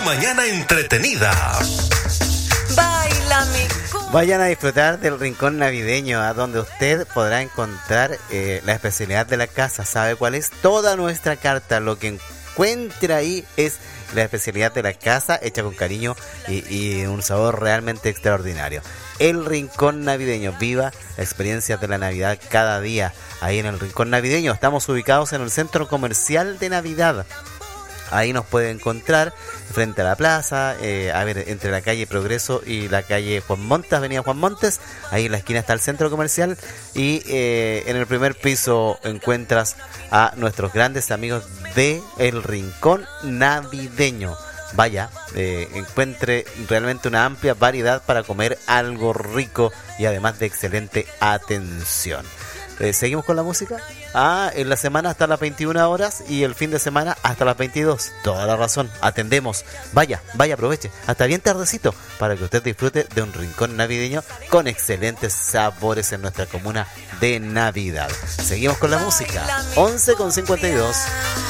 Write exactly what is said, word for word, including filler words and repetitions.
mañana entretenida. Baila mi cumbia. Vayan a disfrutar del rincón navideño, a donde usted podrá encontrar eh, la especialidad de la casa. ¿Sabe cuál es? Toda nuestra carta, lo que encuentra ahí es la especialidad de la casa, hecha con cariño y, y un sabor realmente extraordinario. El rincón navideño, viva la experiencia de la Navidad cada día. Ahí en el rincón navideño estamos ubicados en el centro comercial de Navidad. Ahí nos puede encontrar frente a la plaza, eh, a ver, entre la calle Progreso y la calle Juan Montes, avenida Juan Montes. Ahí en la esquina está el centro comercial y eh, en el primer piso encuentras a nuestros grandes amigos de El Rincón Navideño. Vaya, eh, encuentre realmente una amplia variedad para comer algo rico y además de excelente atención. Eh, ¿Seguimos con la música? Ah, en la semana hasta las veintiuna horas y el fin de semana hasta las veintidós. Toda la razón, atendemos. Vaya, vaya, aproveche. Hasta bien tardecito para que usted disfrute de un rincón navideño con excelentes sabores en nuestra comuna de Navidad. Seguimos con la música. once con cincuenta y dos.